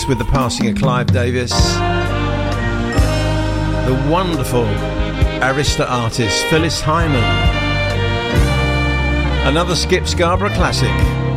loss with the passing of Clive Davis. The wonderful Arista artist Phyllis Hyman. Another Skip Scarborough classic.